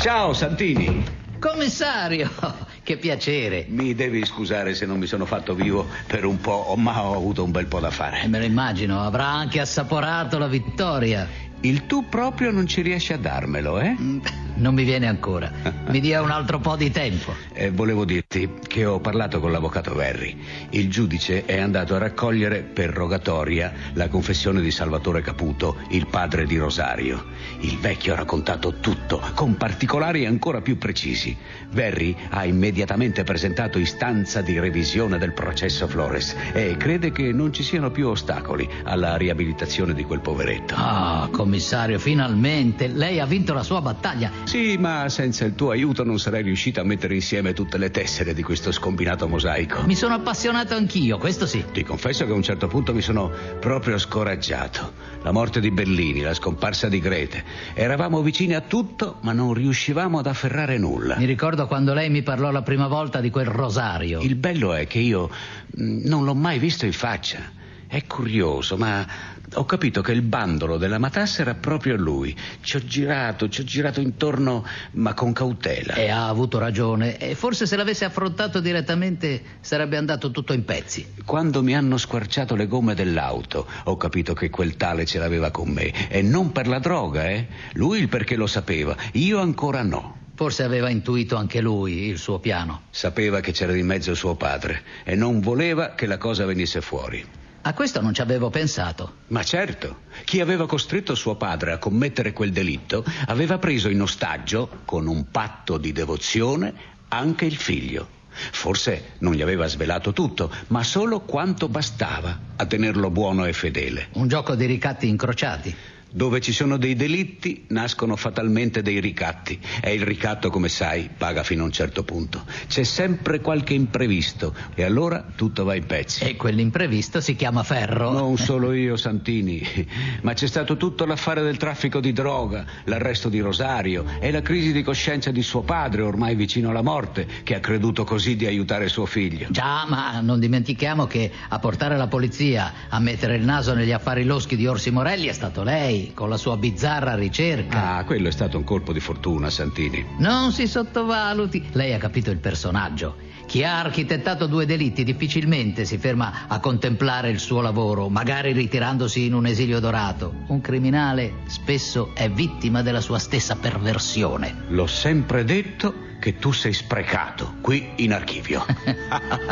Ciao, Santini. Commissario, che piacere. Mi devi scusare se non mi sono fatto vivo per un po', ma ho avuto un bel po' da fare. Me lo immagino, avrà anche assaporato la vittoria. Il tu proprio non ci riesci a darmelo, eh? Non mi viene ancora. Mi dia un altro po' di tempo. Volevo dirti che ho parlato con l'avvocato Verri. Il giudice è andato a raccogliere per rogatoria la confessione di Salvatore Caputo, il padre di Rosario. Il vecchio ha raccontato tutto, con particolari ancora più precisi. Verri ha immediatamente presentato istanza di revisione del processo Flores e crede che non ci siano più ostacoli alla riabilitazione di quel poveretto. Ah, commissario, finalmente. Lei ha vinto la sua battaglia. Sì, ma senza il tuo aiuto non sarei riuscito a mettere insieme tutte le tessere di questo scombinato mosaico. Mi sono appassionato anch'io, questo sì. Ti confesso che a un certo punto mi sono proprio scoraggiato. La morte di Bellini, la scomparsa di Grete. Eravamo vicini a tutto, ma non riuscivamo ad afferrare nulla. Mi ricordo quando lei mi parlò la prima volta di quel rosario. Il bello è che io non l'ho mai visto in faccia. È curioso, ma ho capito che il bandolo della matassa era proprio lui. Ci ho girato intorno, ma con cautela. E ha avuto ragione. E forse se l'avesse affrontato direttamente sarebbe andato tutto in pezzi. Quando mi hanno squarciato le gomme dell'auto, ho capito che quel tale ce l'aveva con me. E non per la droga, eh? Lui il perché lo sapeva, io ancora no. Forse aveva intuito anche lui il suo piano. Sapeva che c'era di mezzo suo padre e non voleva che la cosa venisse fuori. A questo non ci avevo pensato. Ma certo, chi aveva costretto suo padre a commettere quel delitto aveva preso in ostaggio, con un patto di devozione, anche il figlio. Forse non gli aveva svelato tutto, ma solo quanto bastava a tenerlo buono e fedele. Un gioco di ricatti incrociati. Dove ci sono dei delitti nascono fatalmente dei ricatti e il ricatto, come sai, paga fino a un certo punto. C'è sempre qualche imprevisto e allora tutto va in pezzi. E quell'imprevisto si chiama ferro. Non solo io, Santini, ma c'è stato tutto l'affare del traffico di droga, l'arresto di Rosario e la crisi di coscienza di suo padre, ormai vicino alla morte, che ha creduto così di aiutare suo figlio. Già, ma non dimentichiamo che a portare la polizia a mettere il naso negli affari loschi di Orsi Morelli è stato lei, con la sua bizzarra ricerca. Ah, quello è stato un colpo di fortuna, Santini. Non si sottovaluti. Lei ha capito il personaggio. Chi ha architettato due delitti difficilmente si ferma a contemplare il suo lavoro, magari ritirandosi in un esilio dorato. Un criminale spesso è vittima della sua stessa perversione. L'ho sempre detto che tu sei sprecato qui in archivio.